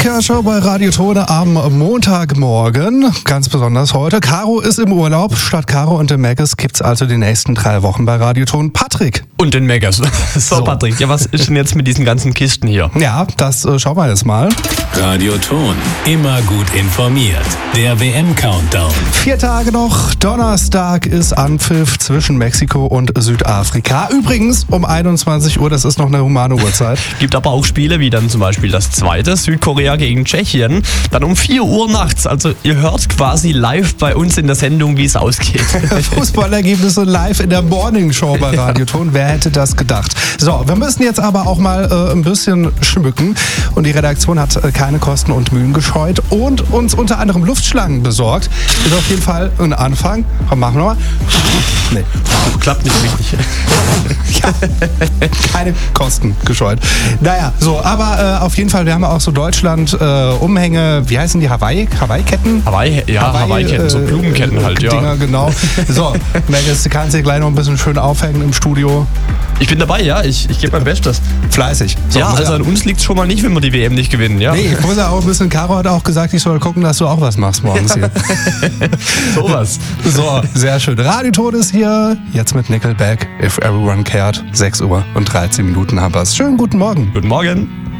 Kerscher bei Radio Tone am Montagmorgen. Ganz besonders heute. Caro ist im Urlaub. Statt Caro und dem Megas gibt's also die nächsten 3 Wochen bei Radio Ton Patrick. Und den Megas. So, Patrick, ja, was ist denn jetzt mit diesen ganzen Kisten hier? Ja, das schauen wir jetzt mal. Radio Ton, immer gut informiert. Der WM-Countdown. 4 Tage noch. Donnerstag ist Anpfiff zwischen Mexiko und Südafrika. Übrigens um 21 Uhr, das ist noch eine humane Uhrzeit. Gibt aber auch Spiele wie dann zum Beispiel das zweite, Südkorea gegen Tschechien. Dann um 4 Uhr nachts. Also ihr hört quasi live bei uns in der Sendung, wie es ausgeht. Fußballergebnisse live in der Morning Show bei Radio Ton. Wer hätte das gedacht? So, wir müssen jetzt aber auch mal ein bisschen schmücken. Und die Redaktion hat keine Kosten und Mühen gescheut und uns unter anderem Luftschlangen besorgt. Ist auf jeden Fall ein Anfang. Komm, machen wir mal. Nee. Klappt nicht richtig. Ja, keine Kosten gescheut. Naja, so, aber auf jeden Fall, wir haben auch so Deutschland-Umhänge, wie heißen die? Hawaii-Ketten? Hawaii-Ketten, so Blumenketten halt, ja. Dinger, genau. So, Megas, du kannst dir gleich noch ein bisschen schön aufhängen im Studio. Ich bin dabei, ja, ich gebe mein Bestes. Fleißig. So, ja, also an uns liegt es schon mal nicht, wenn wir die WM nicht gewinnen, ja. Nee, ich muss ja auch ein bisschen, Caro hat auch gesagt, ich soll gucken, dass du auch was machst morgens hier. Sowas. So, sehr schön. Radio Ton ist hier, jetzt mit Nickelback, If Everyone Cared, 6 Uhr und 13 Minuten haben wir es. Schönen guten Morgen. Guten Morgen.